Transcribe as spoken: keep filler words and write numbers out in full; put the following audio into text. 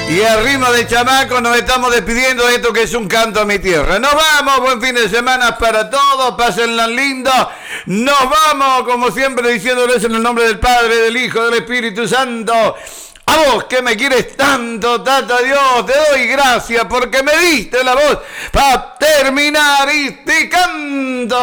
Y al ritmo de chamaco nos estamos despidiendo de esto que es un canto a mi tierra. Nos vamos, buen fin de semana para todos, pásenla lindo. Nos vamos, como siempre, diciéndoles en el nombre del Padre, del Hijo, del Espíritu Santo. A vos que me quieres tanto, tata Dios, te doy gracias porque me diste la voz para terminar este canto.